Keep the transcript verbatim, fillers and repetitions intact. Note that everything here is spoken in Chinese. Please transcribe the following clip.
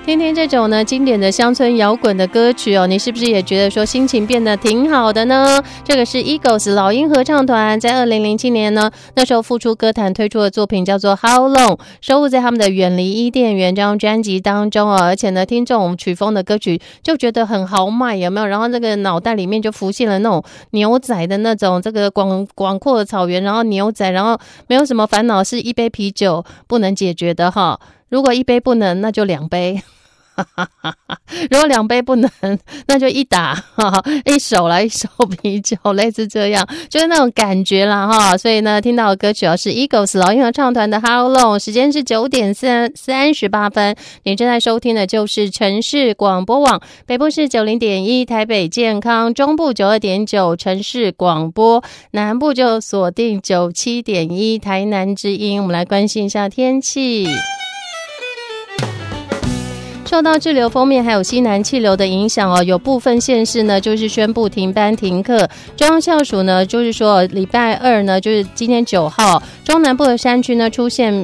听听这种呢经典的乡村摇滚的歌曲哦，你是不是也觉得说心情变得挺好的呢？这个是 Eagles 老鹰合唱团在二零零七年呢，那时候复出歌坛推出的作品叫做 How Long， 收录在他们的远离伊甸园这张专辑当中哦。而且呢听这种曲风的歌曲就觉得很豪迈，有没有？然后这个脑袋里面就浮现了那种牛仔的那种这个广广阔的草原，然后牛仔，然后没有什么烦恼，是一杯啤酒不能解决的哈。如果一杯不能，那就两杯。如果两杯不能，那就一打一手来一手啤酒，类似这样，就是那种感觉啦哈。所以呢，听到的歌曲是 Eagles 老鹰合唱团的 How Long， 时间是九点三十八分。你正在收听的就是城市广播网，北部是九零点一，台北健康，中部九二点九城市广播，南部就锁定九七点一台南之音。我们来关心一下天气。受到滞留锋面还有西南气流的影响哦，有部分县市呢就是宣布停班停课。中央气象署呢就是说，礼拜二呢就是今天九号，中南部的山区呢出现